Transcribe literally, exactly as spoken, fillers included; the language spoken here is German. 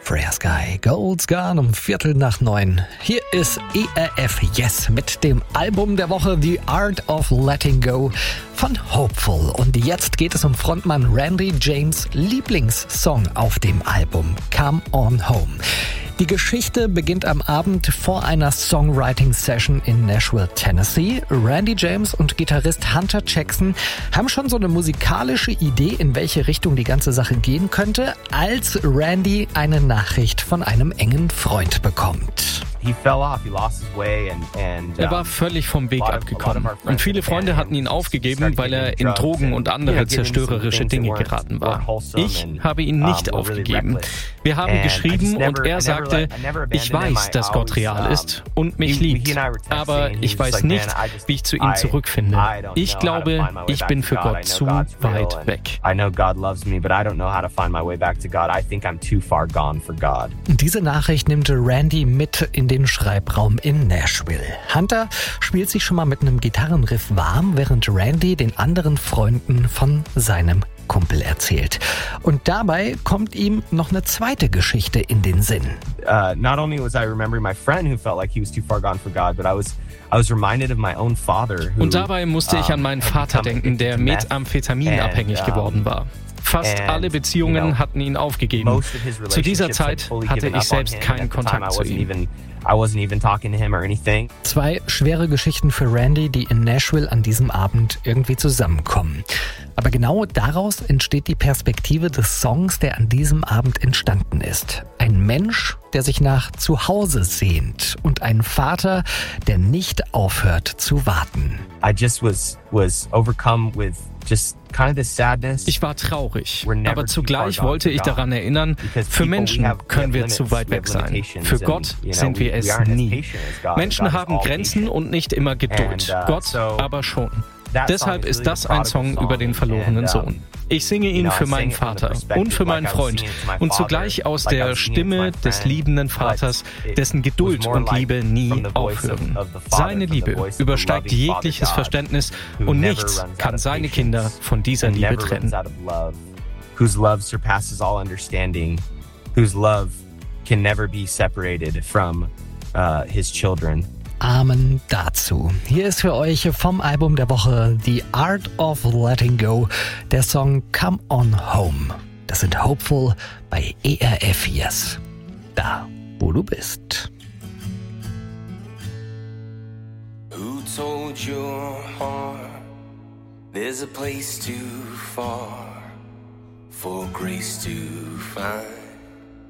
Freya Sky, Gold's Gone um Viertel nach neun. Hier ist E R F Yes mit dem Album der Woche The Art of Letting Go von Hopeful. Und jetzt geht es um Frontmann Randy James' Lieblingssong auf dem Album Come On Home. Die Geschichte beginnt am Abend vor einer Songwriting-Session in Nashville, Tennessee. Randy James und Gitarrist Hunter Jackson haben schon so eine musikalische Idee, in welche Richtung die ganze Sache gehen könnte, als Randy eine Nachricht von einem engen Freund bekommt. Er war völlig vom Weg abgekommen und viele Freunde hatten ihn aufgegeben, weil er in Drogen und andere zerstörerische Dinge geraten war. Ich habe ihn nicht aufgegeben. Wir haben geschrieben und er sagte, ich weiß, dass Gott real ist und mich liebt, aber ich weiß nicht, wie ich zu ihm zurückfinde. Ich glaube, ich bin für Gott zu weit weg. Diese Nachricht nimmt Randy mit in den Schreibraum in Nashville. Hunter spielt sich schon mal mit einem Gitarrenriff warm, während Randy den anderen Freunden von seinem Kumpel erzählt. Und dabei kommt ihm noch eine zweite Geschichte in den Sinn. Uh, not only was I remembering my friend who felt like he was too far gone for God, but I was I was reminded of my own father who, Und dabei musste ich an meinen Vater denken, der methamphetaminabhängig geworden war. Fast alle Beziehungen hatten ihn aufgegeben. Zu dieser Zeit hatte ich selbst keinen Kontakt zu ihm. Zwei schwere Geschichten für Randy, die in Nashville an diesem Abend irgendwie zusammenkommen. Aber genau daraus entsteht die Perspektive des Songs, der an diesem Abend entstanden ist. Ein Mensch, der sich nach Zuhause sehnt und ein Vater, der nicht aufhört zu warten. I just was was overcome with just kind of the sadness. Ich war traurig, aber zugleich wollte ich daran erinnern, für Menschen können wir zu weit weg sein. Für Gott sind wir es nie. Menschen haben Grenzen und nicht immer Geduld. Gott aber schon. Deshalb ist das ein Song über den verlorenen Sohn. Ich singe ihn für meinen Vater und für meinen Freund und zugleich aus der Stimme des liebenden Vaters, dessen Geduld und Liebe nie aufhören. Seine Liebe übersteigt jegliches Verständnis und nichts kann seine Kinder von dieser Liebe trennen. Whose love surpasses all understanding, whose love can never be separated from uh, his children. Amen dazu. Hier ist für euch vom Album der Woche The Art of Letting Go der Song Come On Home. Das sind Hopeful bei E R F Yes. Da, wo du bist. Who told your heart there's a place too far for grace to find?